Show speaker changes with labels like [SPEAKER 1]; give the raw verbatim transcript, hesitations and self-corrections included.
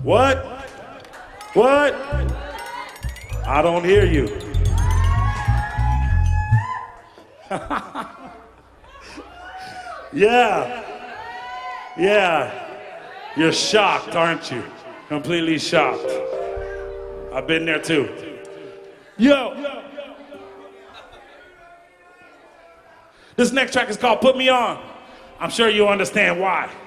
[SPEAKER 1] What? What? I don't hear you. Yeah. Yeah. You're shocked, aren't you? Completely shocked. I've been there too. Yo. This next track is called Put Me On. I'm sure you'll understand why.